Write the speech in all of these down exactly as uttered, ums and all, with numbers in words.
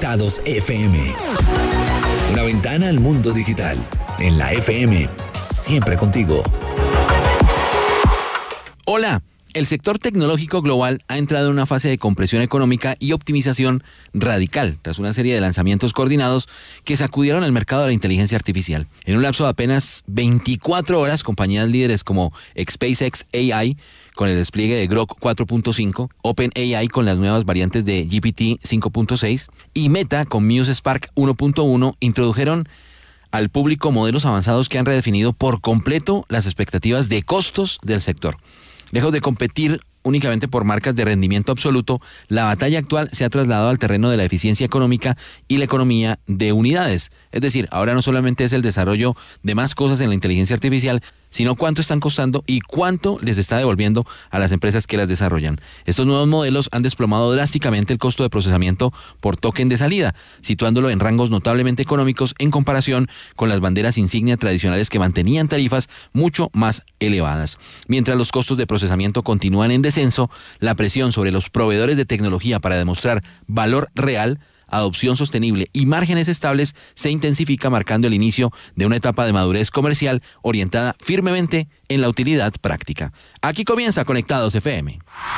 Conectados F M. Una ventana al mundo digital. En la F M, siempre contigo. Hola. El sector tecnológico global ha entrado en una fase de compresión económica y optimización radical tras una serie de lanzamientos coordinados que sacudieron el mercado de la inteligencia artificial. En un lapso de apenas veinticuatro horas, compañías líderes como SpaceX A I con el despliegue de Grok cuatro punto cinco, OpenAI con las nuevas variantes de G P T cinco punto seis y Meta con Muse Spark uno punto uno introdujeron al público modelos avanzados que han redefinido por completo las expectativas de costos del sector. Lejos de competir únicamente por marcas de rendimiento absoluto, la batalla actual se ha trasladado al terreno de la eficiencia económica y la economía de unidades. Es decir, ahora no solamente es el desarrollo de más cosas en la inteligencia artificial, sino cuánto están costando y cuánto les está devolviendo a las empresas que las desarrollan. Estos nuevos modelos han desplomado drásticamente el costo de procesamiento por token de salida, situándolo en rangos notablemente económicos en comparación con las banderas insignia tradicionales que mantenían tarifas mucho más elevadas. Mientras los costos de procesamiento continúan en descenso, la presión sobre los proveedores de tecnología para demostrar valor real, adopción sostenible y márgenes estables se intensifica, marcando el inicio de una etapa de madurez comercial orientada firmemente en la utilidad práctica. Aquí comienza Conectados F M.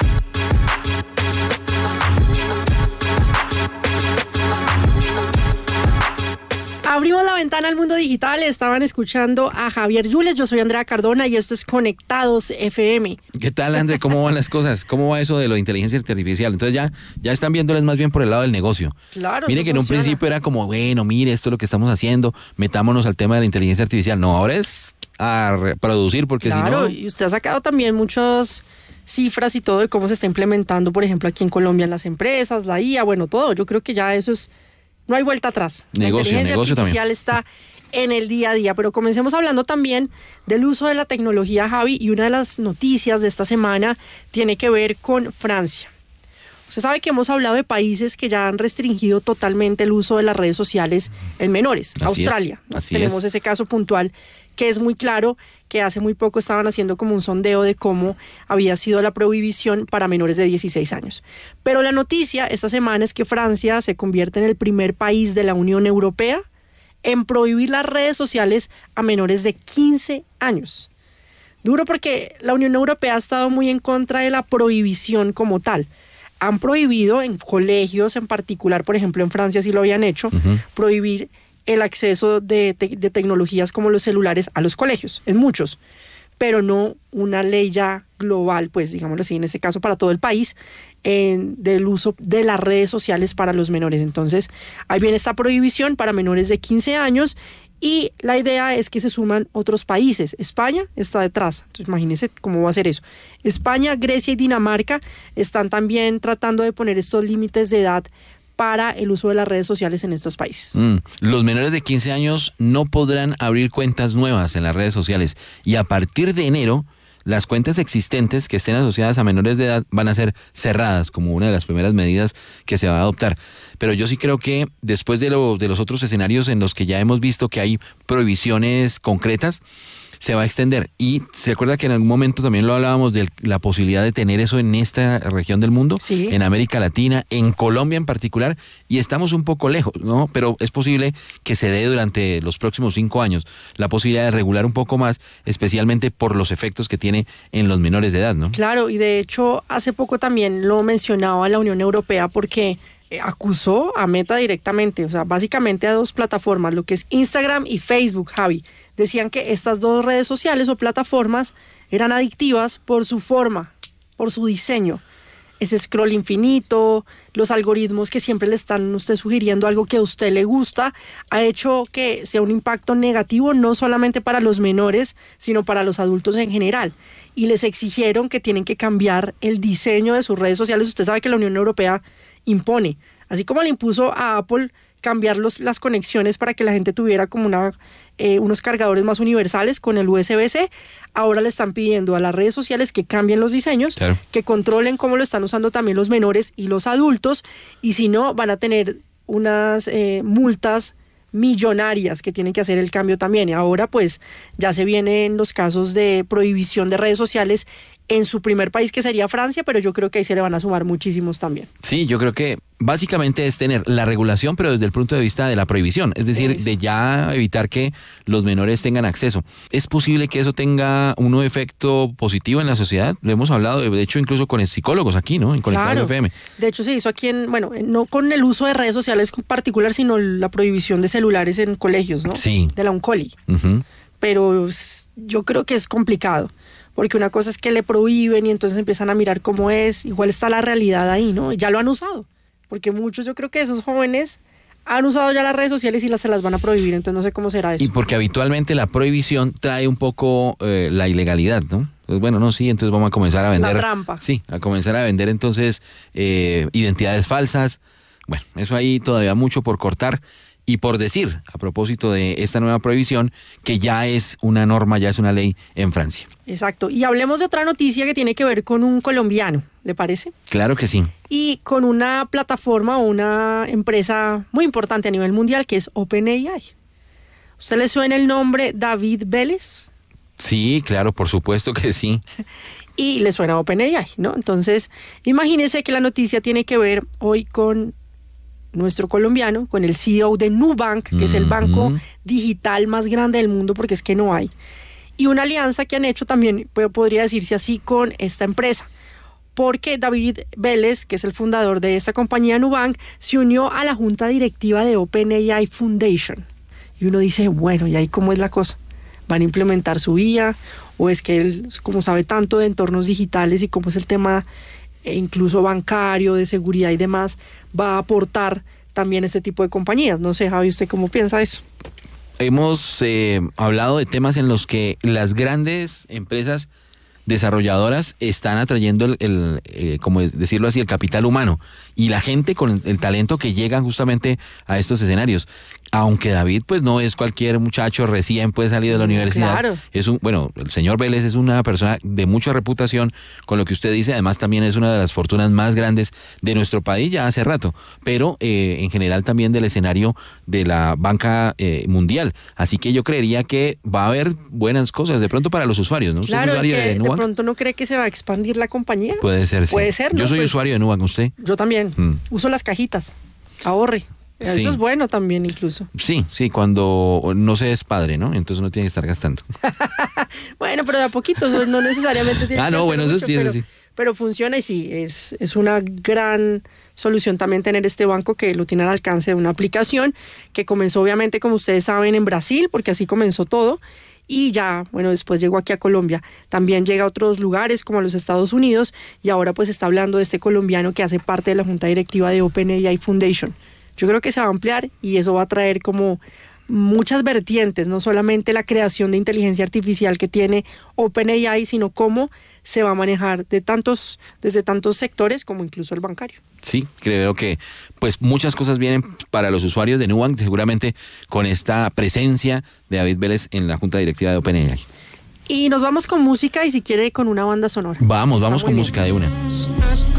Abrimos la ventana al mundo digital. Estaban escuchando a Javier Yules. Yo soy Andrea Cardona y esto es Conectados F M. ¿Qué tal, André? ¿Cómo van las cosas? ¿Cómo va eso de la inteligencia artificial? Entonces ya, ya están viéndoles más bien por el lado del negocio. Claro. Mire que en un funciona. principio era como, bueno, mire, esto es lo que estamos haciendo, metámonos al tema de la inteligencia artificial. No, ahora es a producir, porque claro, si no... y usted ha sacado también muchas cifras y todo de cómo se está implementando, por ejemplo, aquí en Colombia en las empresas, la I A, bueno, todo. Yo creo que ya eso es... No hay vuelta atrás. Negocio, la inteligencia negocio artificial también. está en el día a día, pero comencemos hablando también del uso de la tecnología, Javi, y una de las noticias de esta semana tiene que ver con Francia. Usted sabe que hemos hablado de países que ya han restringido totalmente el uso de las redes sociales en menores. Así Australia, es, así tenemos es. ese caso puntual que es muy claro, que hace muy poco estaban haciendo como un sondeo de cómo había sido la prohibición para menores de dieciséis años. Pero la noticia esta semana es que Francia se convierte en el primer país de la Unión Europea en prohibir las redes sociales a menores de quince años. Duro porque la Unión Europea ha estado muy en contra de la prohibición como tal. Han prohibido en colegios en particular, por ejemplo en Francia sí lo habían hecho, uh-huh. prohibir el acceso de, te- de tecnologías como los celulares a los colegios, en muchos, pero no una ley ya global, pues digámoslo así, en este caso para todo el país, en, del uso de las redes sociales para los menores. Entonces, ahí viene esta prohibición para menores de quince años y la idea es que se suman otros países. España está detrás, entonces imagínense cómo va a ser eso. España, Grecia y Dinamarca están también tratando de poner estos límites de edad para el uso de las redes sociales en estos países. Mm. Los menores de quince años no podrán abrir cuentas nuevas en las redes sociales y a partir de enero las cuentas existentes que estén asociadas a menores de edad van a ser cerradas como una de las primeras medidas que se va a adoptar. Pero yo sí creo que después de, lo, de los otros escenarios en los que ya hemos visto que hay prohibiciones concretas, se va a extender. Y se acuerda que en algún momento también lo hablábamos de la posibilidad de tener eso en esta región del mundo, sí. en América Latina, en Colombia en particular, y estamos un poco lejos, ¿no? Pero es posible que se dé durante los próximos cinco años la posibilidad de regular un poco más, especialmente por los efectos que tiene en los menores de edad, ¿no? Claro, y de hecho hace poco también lo mencionaba la Unión Europea porque acusó a Meta directamente, o sea, básicamente a dos plataformas, lo que es Instagram y Facebook, Javi. Decían que estas dos redes sociales o plataformas eran adictivas por su forma, por su diseño. Ese scroll infinito, los algoritmos que siempre le están usted sugiriendo algo que a usted le gusta, ha hecho que sea un impacto negativo no solamente para los menores, sino para los adultos en general. Y les exigieron que tienen que cambiar el diseño de sus redes sociales. Usted sabe que la Unión Europea impone, así como le impuso a Apple cambiar los, las conexiones para que la gente tuviera como una, eh, unos cargadores más universales con el U S B C, ahora le están pidiendo a las redes sociales que cambien los diseños, claro, que controlen cómo lo están usando también los menores y los adultos, y si no van a tener unas eh, multas millonarias que tienen que hacer el cambio también. Y ahora pues ya se vienen los casos de prohibición de redes sociales en su primer país, que sería Francia, pero yo creo que ahí se le van a sumar muchísimos también. Sí, yo creo que básicamente es tener la regulación, pero desde el punto de vista de la prohibición, es decir, Eso. de ya evitar que los menores tengan acceso. ¿Es posible que eso tenga un efecto positivo en la sociedad? Lo hemos hablado, de hecho, incluso con psicólogos aquí, ¿no? En Conectados Claro. F M. De hecho, se hizo aquí en, bueno, no con el uso de redes sociales en particular, sino la prohibición de celulares en colegios, ¿no? Sí. De la UNCOLI. Ujú. Pero s- yo creo que es complicado, porque una cosa es que le prohíben y entonces empiezan a mirar cómo es, igual está la realidad ahí, ¿no? Ya lo han usado, porque muchos, yo creo que esos jóvenes han usado ya las redes sociales y las, se las van a prohibir, entonces no sé cómo será eso. Y porque habitualmente la prohibición trae un poco eh, la ilegalidad, ¿no? Pues bueno, no, sí, entonces vamos a comenzar a vender. La trampa. Sí, a comenzar a vender entonces eh, identidades falsas. Bueno, eso ahí todavía mucho por cortar y por decir, a propósito de esta nueva prohibición, que ya es una norma, ya es una ley en Francia. Exacto. Y hablemos de otra noticia que tiene que ver con un colombiano, ¿le parece? Claro que sí. Y con una plataforma o una empresa muy importante a nivel mundial que es OpenAI. ¿Usted le suena el nombre David Vélez? Sí, claro, por supuesto que sí. Y le suena OpenAI, ¿no? Entonces, imagínese que la noticia tiene que ver hoy con nuestro colombiano, con el C E O de Nubank, que es el Ujú. banco digital más grande del mundo, porque es que no hay. Y una alianza que han hecho también, pues, podría decirse así, con esta empresa. Porque David Vélez, que es el fundador de esta compañía Nubank, se unió a la junta directiva de OpenAI Foundation. Y uno dice, bueno, ¿y ahí cómo es la cosa? ¿Van a implementar su I A? ¿O es que él, como sabe tanto de entornos digitales y cómo es el tema eh, incluso bancario, de seguridad y demás, va a aportar también este tipo de compañías? No sé, Javi, ¿usted cómo piensa eso? Hemos eh, hablado de temas en los que las grandes empresas desarrolladoras están atrayendo el, el eh, como decirlo así, el capital humano y la gente con el, el talento que llega justamente a estos escenarios. Aunque David pues no es cualquier muchacho recién pues salido de la universidad. Claro. Es un, bueno, el señor Vélez es una persona de mucha reputación, con lo que usted dice, además también es una de las fortunas más grandes de nuestro país ya hace rato, pero eh, en general también del escenario de la banca eh, mundial. Así que yo creería que va a haber buenas cosas de pronto para los usuarios, ¿no? ¿Usted es Claro, usuario que de de Nubank? pronto no cree que se va a expandir la compañía. Puede ser, sí. Puede ser, ¿no? Yo soy Pues, usuario de Nubank, ¿usted? Yo también. Mm. Uso las cajitas. Ahorre. Eso Sí. es bueno también incluso. Sí, sí, cuando no se es padre, ¿no? Entonces uno tiene que estar gastando. Bueno, pero de a poquito, eso no necesariamente tiene Ah, que no, ser bueno, eso mucho, sí, eso pero, sí. pero funciona y sí, es, es una gran solución también tener este banco que lo tiene al alcance de una aplicación que comenzó obviamente, como ustedes saben, en Brasil, porque así comenzó todo. Y ya, bueno, después llegó aquí a Colombia. También llega a otros lugares como a los Estados Unidos y ahora pues está hablando de este colombiano que hace parte de la junta directiva de OpenAI Foundation. Yo creo que se va a ampliar y eso va a traer como muchas vertientes, no solamente la creación de inteligencia artificial que tiene OpenAI, sino cómo se va a manejar de tantos, desde tantos sectores como incluso el bancario. Sí, creo que pues muchas cosas vienen para los usuarios de Nubank, seguramente con esta presencia de David Vélez en la junta directiva de OpenAI. Y nos vamos con música y si quiere con una banda sonora. Vamos, Está vamos muy con bien. música de una.